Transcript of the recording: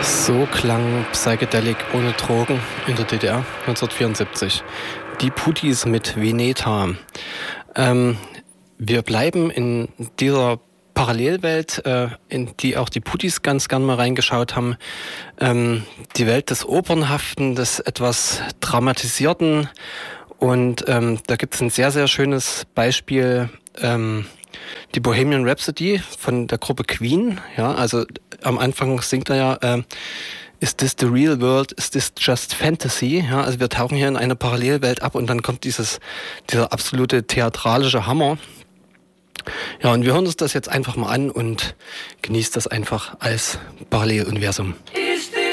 So klang Psychedelic ohne Drogen in der DDR 1974. Die Puttis mit Veneta. Wir bleiben in dieser Parallelwelt, in die auch die Puttis ganz gern mal reingeschaut haben. Die Welt des Opernhaften, des etwas Dramatisierten. Und da gibt es ein sehr, sehr schönes Beispiel, die Bohemian Rhapsody von der Gruppe Queen. Ja, also am Anfang singt er ja, Is this the real world? Is this just fantasy? Ja, also wir tauchen hier in eine Parallelwelt ab und dann kommt dieser absolute theatralische Hammer. Ja, und wir hören uns das jetzt einfach mal an und genießt das einfach als Paralleluniversum.